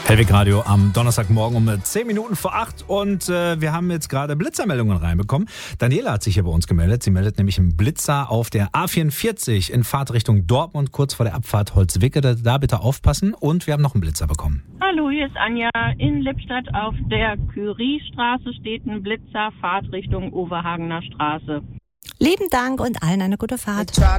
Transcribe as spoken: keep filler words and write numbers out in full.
Hellwig Radio am Donnerstagmorgen um zehn Minuten vor acht und äh, wir haben jetzt gerade Blitzermeldungen reinbekommen. Daniela hat sich hier bei uns gemeldet. Sie meldet nämlich einen Blitzer auf der A vierundvierzig in Fahrtrichtung Dortmund, kurz vor der Abfahrt Holzwicke. Da, da bitte aufpassen. Und wir haben noch einen Blitzer bekommen. Hallo, hier ist Anja. In Lippstadt auf der Curiestraße steht ein Blitzer, Fahrtrichtung Overhagener Straße. Lieben Dank und allen eine gute Fahrt.